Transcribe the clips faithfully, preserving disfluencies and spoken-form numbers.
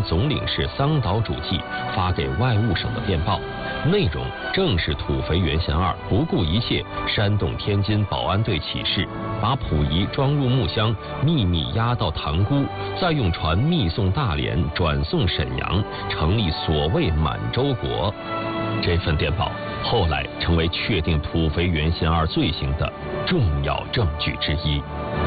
军总领事桑岛主纪发给外务省的电报，内容正是土肥原贤二不顾一切煽动天津保安队起事，把溥仪装入木箱，秘密押到塘沽，再用船密送大连，转送沈阳，成立所谓满洲国。这份电报后来成为确定土肥原贤二罪行的重要证据之一。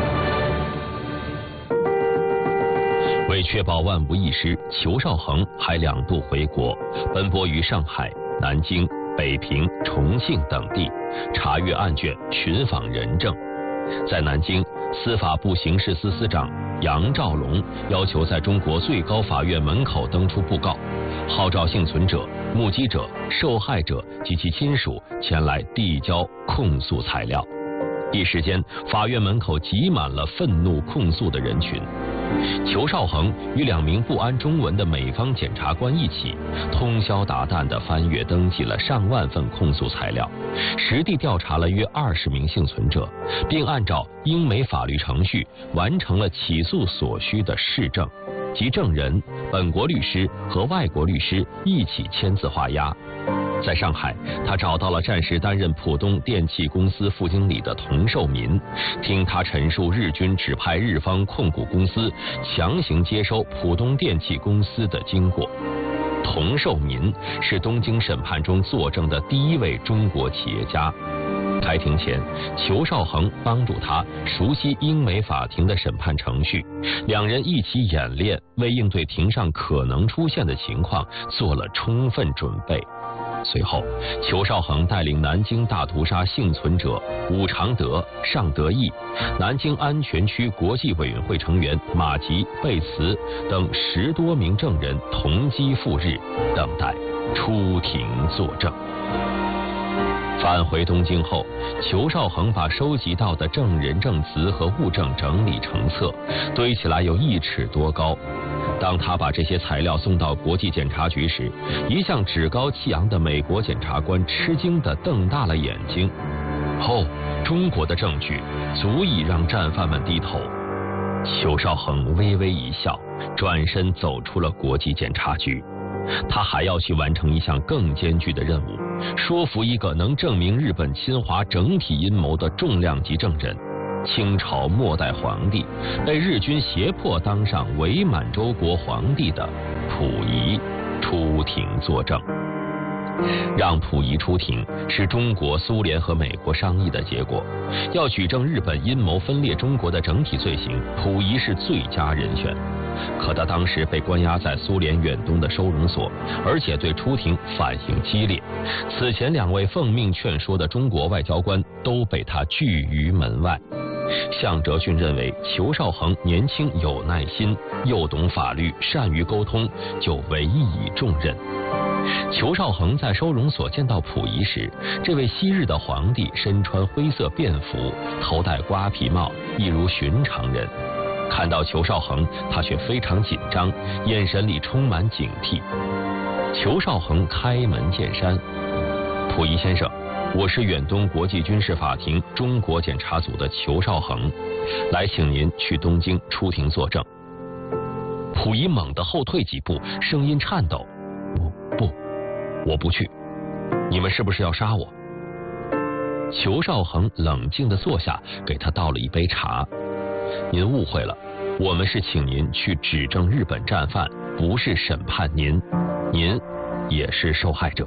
为确保万无一失，裘绍珩还两度回国，奔波于上海、南京、北平、重庆等地，查阅案卷，寻访人证。在南京，司法部刑事司司长杨兆龙要求在中国最高法院门口登出布告，号召幸存者、目击者、受害者及其亲属前来递交控诉材料。一时间，法院门口挤满了愤怒控诉的人群。裘绍珩与两名不谙中文的美方检察官一起，通宵达旦地翻阅登记了上万份控诉材料，实地调查了约二十名幸存者，并按照英美法律程序完成了起诉所需的事证，即证人、本国律师和外国律师一起签字画押。在上海，他找到了暂时担任浦东电气公司副经理的童寿民，听他陈述日军指派日方控股公司强行接收浦东电气公司的经过。童寿民是东京审判中作证的第一位中国企业家。开庭前，裘绍珩帮助他熟悉英美法庭的审判程序，两人一起演练，为应对庭上可能出现的情况做了充分准备。随后，裘绍珩带领南京大屠杀幸存者武常德、尚德义、南京安全区国际委员会成员马吉、贝茨等十多名证人同机赴日，等待出庭作证。返回东京后，裘绍珩把收集到的证人证词和物证整理成册，堆起来有一尺多高。当他把这些材料送到国际检察局时，一向趾高气扬的美国检察官吃惊地瞪大了眼睛。哦，中国的证据足以让战犯们低头。裘绍珩微微一笑，转身走出了国际检察局。他还要去完成一项更艰巨的任务，说服一个能证明日本侵华整体阴谋的重量级证人。清朝末代皇帝，被日军胁迫当上伪满洲国皇帝的溥仪出庭作证。让溥仪出庭是中国、苏联和美国商议的结果。要举证日本阴谋分裂中国的整体罪行，溥仪是最佳人选。可他当时被关押在苏联远东的收容所，而且对出庭反应激烈。此前两位奉命劝说的中国外交官都被他拒于门外。向哲训认为裘绍珩年轻有耐心，又懂法律，善于沟通，就委以重任。裘绍珩在收容所见到溥仪时，这位昔日的皇帝身穿灰色便服，头戴瓜皮帽，一如寻常人。看到裘绍珩，他却非常紧张，眼神里充满警惕。裘绍珩开门见山：“溥仪先生，我是远东国际军事法庭中国检察组的裘绍珩，来请您去东京出庭作证。”溥仪猛地后退几步，声音颤抖：“不不，我不去。你们是不是要杀我？”裘绍珩冷静地坐下，给他倒了一杯茶。“您误会了，我们是请您去指证日本战犯，不是审判您，您也是受害者。”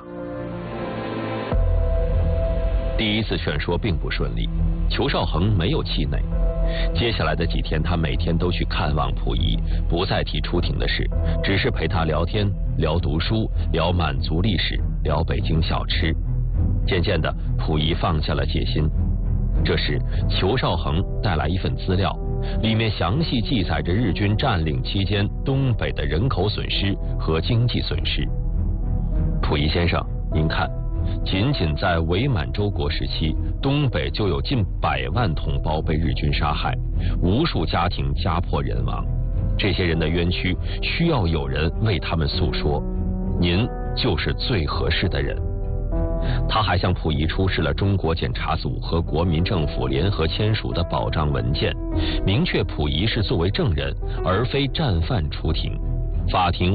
第一次劝说并不顺利，裘绍珩没有气馁。接下来的几天，他每天都去看望溥仪，不再提出庭的事，只是陪他聊天，聊读书，聊满族历史，聊北京小吃。渐渐的，溥仪放下了戒心。这时，裘绍珩带来一份资料，里面详细记载着日军占领期间东北的人口损失和经济损失。溥仪先生，您看，仅仅在伪满洲国时期，东北就有近百万同胞被日军杀害，无数家庭家破人亡。这些人的冤屈需要有人为他们诉说，您就是最合适的人。他还向溥仪出示了中国检察组和国民政府联合签署的保障文件，明确溥仪是作为证人，而非战犯出庭。法庭